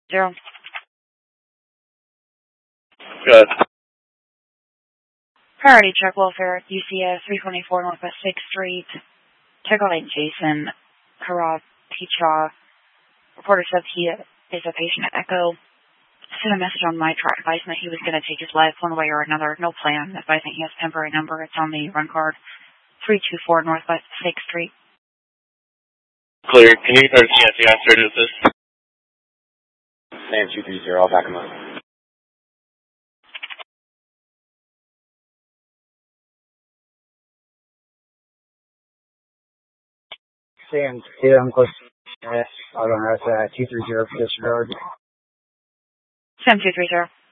0. Good. Priority check welfare, UCS 324 Northwest 6th Street. Techolite Jason Harab Picha. Reporter says he is a patient at Echo. Sent a message on my track advising that he was going to take his life one way or another. No plan. Advising he has a temporary number. It's on the run card. 324 Northwest 6th Street. Clear. Can you start the answer to this? Sam 230, I'll back him up. Sam, yeah, I'm close. I'll go on 230 for disregard. Sam 230.